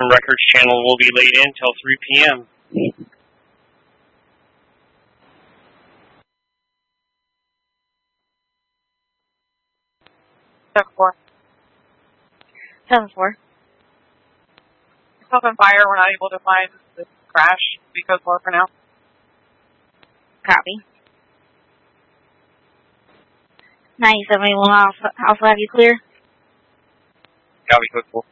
Records channel will be laid in till 3 p.m. 7-4. 7-4. Open fire. We're not able to find the crash. We code 4 for now. Copy. 9781 Alpha, have you clear? Copy, code 4.